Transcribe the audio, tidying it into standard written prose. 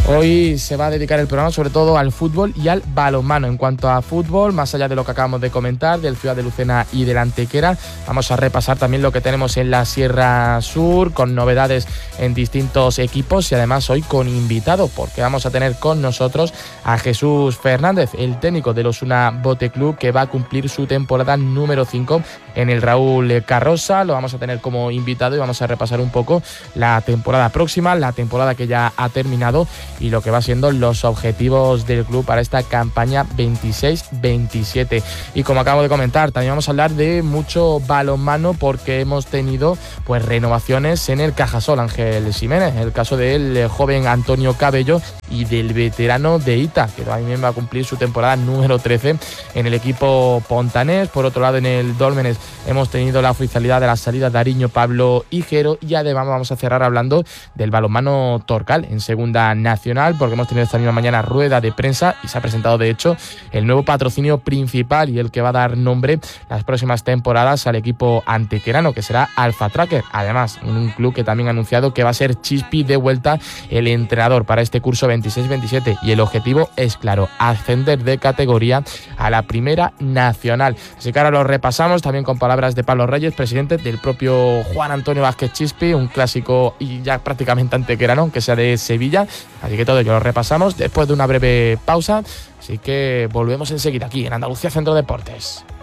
Hoy se va a dedicar el programa sobre todo al fútbol y al balonmano. En cuanto a fútbol, más allá de lo que acabamos de comentar, del Ciudad de Lucena y del Antequera, vamos a repasar también lo que tenemos en la Sierra Sur, con novedades en distintos equipos y además hoy con invitado, porque vamos a tener con nosotros a Jesús Fernández, el técnico del Osuna Bote Club, que va a cumplir su temporada número 5 en el Raúl Carrosa. Lo vamos a tener como invitado y vamos a repasar un poco la temporada próxima, la temporada que ya ha terminado y lo que va siendo los objetivos del club para esta campaña 26-27. Y como acabo de comentar, también vamos a hablar de mucho balonmano porque hemos tenido pues renovaciones en el Cajasol, Ángel Ximénez, el caso del joven Antonio Cabello y del veterano de Ita, que también va a cumplir su temporada número 13 en el equipo pontanés. Por otro lado, en el Dólmenes hemos tenido la oficialidad de la salida de Ariño Pablo Higuero y además vamos a cerrar hablando del balonmano Torcal en segunda nacional, porque hemos tenido esta misma mañana rueda de prensa y se ha presentado de hecho el nuevo patrocinio principal y el que va a dar nombre las próximas temporadas al equipo antequerano, que será Alfa Tracker. Además, un club que también ha anunciado que va a ser Chispi de vuelta el entrenador para este curso 26-27 y el objetivo es claro, ascender de categoría a la primera nacional. Así que ahora lo repasamos también con palabras de Pablo Reyes, presidente del propio Juan Antonio Vázquez Chispi, un clásico y ya prácticamente antequerano, aunque sea de Sevilla. Así que todo ello lo repasamos después de una breve pausa. Así que volvemos enseguida aquí en Andalucía Centro Deportes.